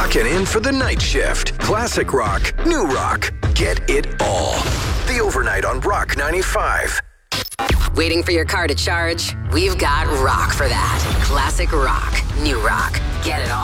Clocking in for the night shift. Classic rock, new rock. Get it all. The Overnight on Rock 95. Waiting for your car to charge? We've got rock for that. Classic rock, new rock. Get it all.